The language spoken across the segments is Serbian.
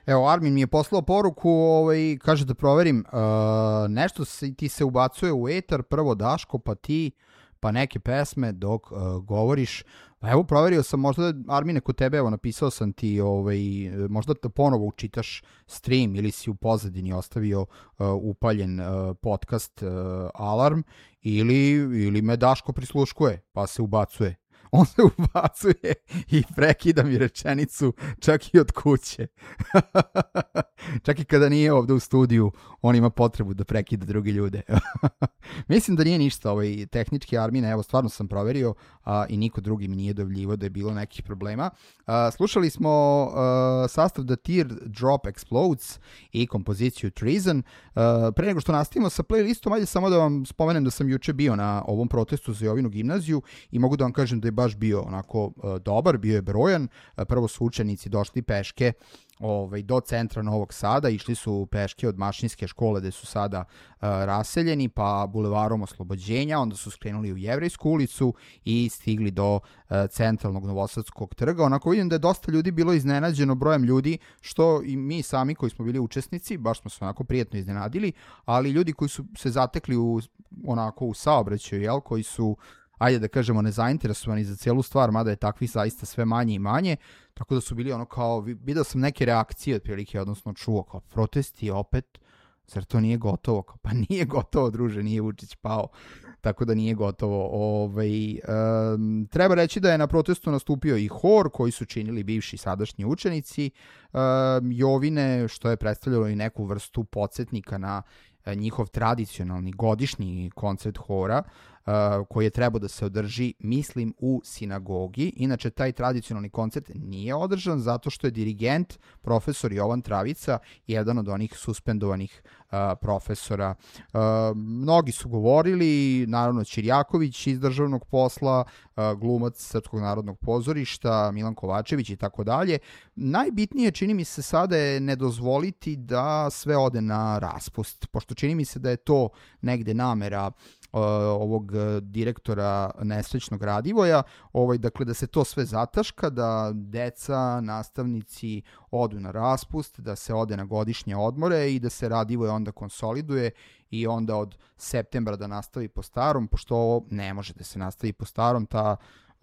Evo, Armin mi je poslao poruku, kaže da proverim, nešto ti se ubacuje u etar, prvo Daško, pa ti, pa neke pesme dok govoriš. Pa evo, proverio sam, možda, Armine, kod tebe, evo, napisao sam ti, možda te ponovo učitaš stream ili si u pozadini ostavio upaljen podcast alarm ili me Daško prisluškuje, pa se ubacuje. On se ubacuje i prekida mi rečenicu čak i od kuće. Čak i kada nije ovde u studiju, on ima potrebu da prekida drugi ljude. Mislim da nije ništa tehnički, Armine, evo stvarno sam proverio i niko drugi mi nije dojavljivao da je bilo nekih problema. Slušali smo sastav The Teardrop Explodes i kompoziciju Treason. Pre nego što nastavimo sa playlistom, ajde samo da vam spomenem da sam juče bio na ovom protestu za Jovinu gimnaziju i mogu da vam kažem da je baš bio onako dobar, bio je brojan. Prvo su učenici došli peške do centra Novog Sada, išli su peške od Mašinske škole gde su sada raseljeni, pa bulevarom Oslobođenja, onda su skrenuli u Jevrejsku ulicu i stigli do centralnog Novosadskog trga. Onako vidim da je dosta ljudi bilo iznenađeno brojem ljudi, što i mi sami koji smo bili učesnici, baš smo se onako prijetno iznenadili, ali ljudi koji su se zatekli u saobraćaju, koji su, ajde da kažemo, nezainteresovani za cijelu stvar, mada je takvih zaista sve manje i manje, tako da su bili ono kao, vidio sam neke reakcije otprilike, odnosno čuo kao protesti opet, zar to nije gotovo? Pa nije gotovo, druže, nije Vučić pao, tako da nije gotovo. Treba reći da je na protestu nastupio i hor koji su činili bivši sadašnji učenici Jovine, što je predstavljalo i neku vrstu podsjetnika na njihov tradicionalni godišnji koncert hora koji je trebao da se održi, mislim, u sinagogi. Inače, taj tradicionalni koncert nije održan zato što je dirigent, profesor Jovan Travica, jedan od onih suspendovanih profesora. Mnogi su govorili, naravno Ćirjaković iz državnog posla, glumac Srpskog narodnog pozorišta, Milan Kovačević i tako dalje. Najbitnije, čini mi se sada, je ne dozvoliti da sve ode na raspust, pošto čini mi se da je to negde namera ovog direktora nesrećnog Radivoja, dakle da se to sve zataška, da deca, nastavnici odu na raspust, da se ode na godišnje odmore i da se Radivoj onda konsoliduje i onda od septembra da nastavi po starom, pošto ovo ne može da se nastavi po starom, ta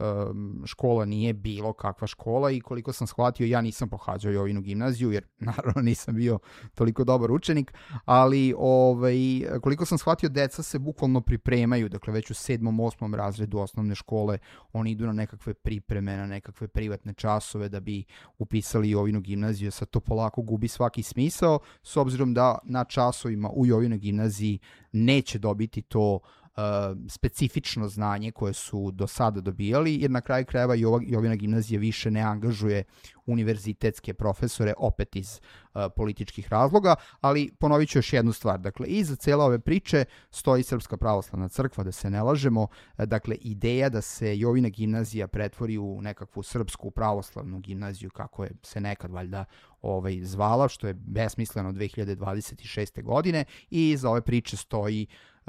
škola nije bilo kakva škola i koliko sam shvatio, ja nisam pohađao Jovinu gimnaziju, jer naravno nisam bio toliko dobar učenik, ali koliko sam shvatio, deca se bukvalno pripremaju, dakle već u 7. 8. razredu osnovne škole oni idu na nekakve pripreme, na nekakve privatne časove da bi upisali Jovinu gimnaziju. Sad to polako gubi svaki smisao, s obzirom da na časovima u Jovinoj gimnaziji neće dobiti to specifično znanje koje su do sada dobijali, jer na kraju krajeva Jovina gimnazija više ne angažuje univerzitetske profesore, opet iz političkih razloga, ali ponovit ću još jednu stvar. Dakle, iza cijele ove priče stoji Srpska pravoslavna crkva, da se ne lažemo. Dakle, ideja da se Jovina gimnazija pretvori u nekakvu srpsku pravoslavnu gimnaziju, kako je se nekad valjda zvala, što je besmisleno 2026. godine, i iza ove priče stoji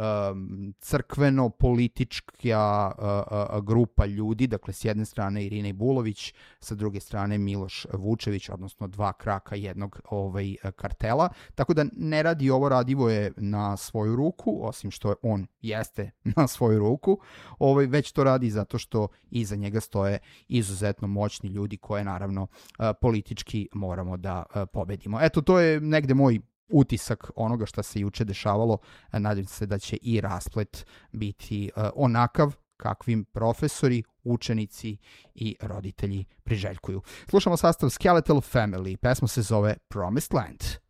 crkveno-politička grupa ljudi, dakle s jedne strane Irina Ibulović, sa druge strane Miloš Vučević, odnosno dva kraka jednog kartela, tako da ne radi ovo Radivoje na svoju ruku, osim što on jeste na svoju ruku, već to radi zato što iza njega stoje izuzetno moćni ljudi koje naravno politički moramo da pobedimo. Eto, to je negde moj utisak onoga šta se juče dešavalo. Nadam se da će i rasplet biti onakav kakvim profesori, učenici i roditelji priželjkuju. Slušamo sastav Skeletal Family, pesma se zove Promised Land.